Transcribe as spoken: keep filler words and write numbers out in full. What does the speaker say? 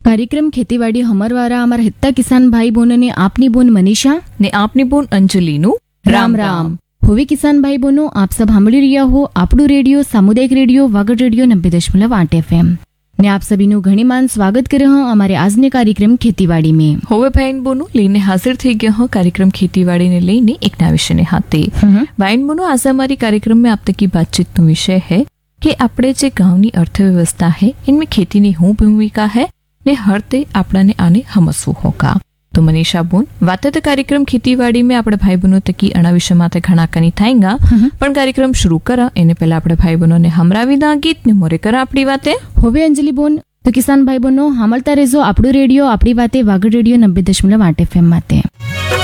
કાર્યક્રમ ખેતીવાડી હમરવારા અમારા હિત્તા કિસાન ભાઈ બહેનો ને આપની બોન મનીષા ને આપની બોન અંજલિનું રામ રામ. હવે કિસાન ભાઈ બહેનો આપ સબ સાંભળી રહ્યા હો આપણું રેડિયો સામુદાયિક રેડિયો વાગડ રેડિયો નબ્બે દશમલવ આઠ એફએમ ને આપ સભીનું ઘણી માન સ્વાગત કરે હા અમારે આજને કાર્યક્રમ ખેતીવાડી में. હવે ભાઈન બોનું લઈને હાજર થઈ ગયા હો કાર્યक्रम खेती ने लेने एक नया विषय ने हाथे. भाईन बोनो आज हमारी कार्यक्रम में आप तक की बातचीत नो विषय है कि આપણે જે ગાંવની અર્થવ્યવસ્થા है इनमें खेती ની શું ભૂમિકા है ने हर ते आपड़ा ने आने समझવું होगा. तो मनीषा बोन वाते तो कार्यक्रम खेतीवाड़ी में આપણે ભાઈ બહેનો તકી અણા વિષય માથે ઘણા કની થાયંગા પણ કાર્યક્રમ શરૂ કરા એને પહેલા આપણે ભાઈ બહેનોને હમરાવી દા ગીત ને મોરે કરા આપણી વાતે. હવે અંજલિ બોન તો કિસાન ભાઈ બહેનો હામળતા રહેજો આપણું રેડિયો આપણી વાતે વાગડ રેડિયો નબ્બે દશમલવ આઠ એફએમ માતે.